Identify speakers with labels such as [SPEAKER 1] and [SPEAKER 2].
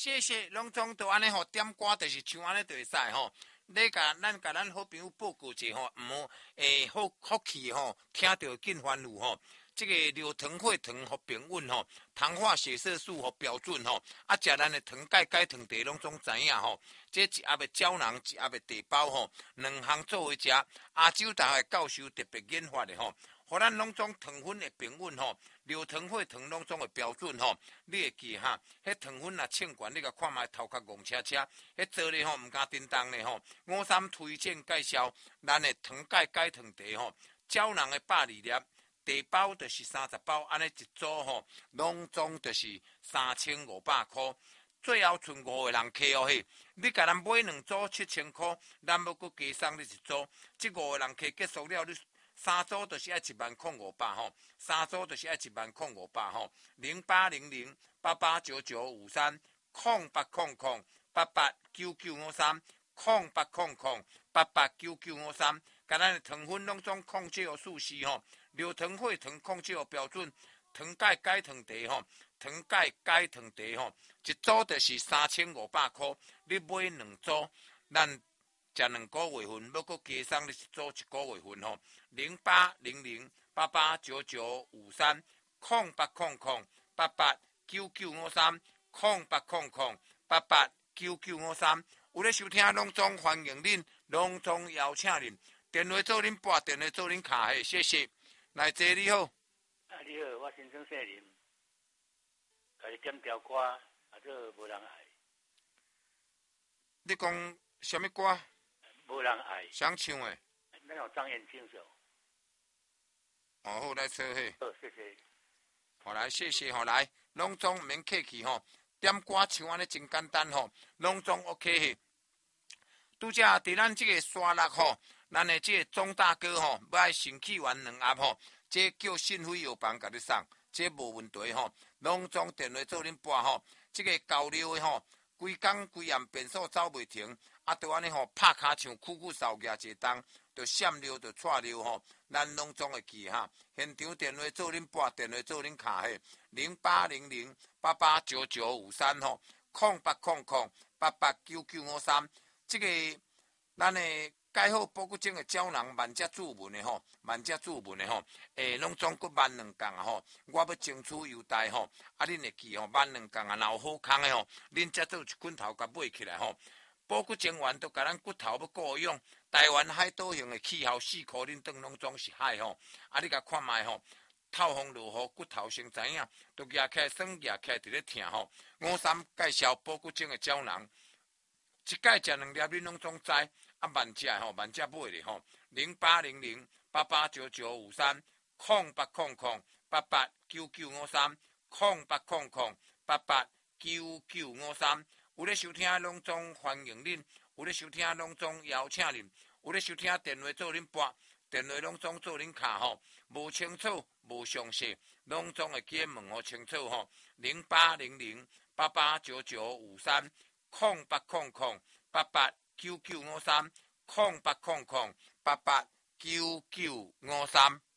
[SPEAKER 1] 谢谢，拢总都安尼吼，点歌就是像安尼就会使吼。你甲咱好朋友报告者吼，毋好福气吼，听到紧烦恼吼。这个尿糖血糖和平稳吼，糖化血色素和标准吼，啊，食咱的糖钙钙糖茶拢总知影吼。这一盒的胶囊，一盒的茶包吼，两项做伙食。亚洲大学教授特别研发的吼，互咱拢总糖分会平稳吼，尿糖血糖拢总会标准吼。你会记哈？迄糖分若称悬，你甲看卖头壳戆车车，迄做咧吼，毋敢叮当咧吼。53推荐介绍咱的糖钙钙糖茶吼，胶囊的120粒。茶包就是30包，安尼一组吼，拢总就是3500块。最后剩5个人客哦嘿，你甲咱买2组7000块，咱要搁加送你一组。这5个人客结束了，你3组就是要10500吼，3组就是要10500吼。0800889953，0800889953，甲咱的糖分拢总控制好数字吼。尿糖血糖控制好标准，糖钙钙糖茶吼，糖钙钙糖茶吼，一组就是3500块，你买2组，咱食2个月份，要搁加送你一组1个月份吼。0800889953，0800889953，有咧收听拢总欢迎恁，拢总邀请恁，电话做恁拨，电话做恁卡嘿，谢谢。来坐你好。
[SPEAKER 2] 你好，我先生姓林，甲你点条歌，做无人爱。
[SPEAKER 1] 你讲什么歌？
[SPEAKER 2] 无人爱。
[SPEAKER 1] 想唱的？
[SPEAKER 2] 咱有张燕青首。
[SPEAKER 1] 好，来坐嘿。
[SPEAKER 2] 好，谢谢。
[SPEAKER 1] 好来，谢谢吼，来，拢总毋免客气吼，点歌唱安尼真简单吼，拢总 OK 嘿。拄则伫咱即个沙落吼。咱的这个钟大哥吼，要爱神气丸2盒吼，这叫信辉药房甲你送，这无问题吼。拢总电话做恁拨吼，这个交流的吼，规工规暗变数走袂停，啊，都安尼吼拍骹像苦苦扫牙一冬，就闪溜就错溜吼，咱拢总会记哈。现场电话做恁拨，电话做恁卡嘿，0800889953吼，0800889953，这个咱的。改好保骨精的胶囊，万家注文的吼，万家注文的吼，拢总搁万2共啊吼，我要争取优待吼，啊恁会记吼，万2共啊，若有好康的吼，恁才做一捆头甲买起来吼。保骨精丸都甲咱骨头要够用，台湾海岛型的气候4块恁顿拢总是海吼，啊你甲看卖吼，透风落雨骨头先知影，都压起来酸压起来伫咧疼吼。53介绍保骨精的胶囊，一届食2粒恁拢总知。啊，万只吼，万只买咧吼，0800889953，0800889953，有咧收听拢总欢迎恁，有咧收听拢总邀请恁，有咧收听电话做恁拨，电话拢总做恁卡吼，无清楚无详细，拢总会记问好清楚吼，0800889953，0800889953，0800889953。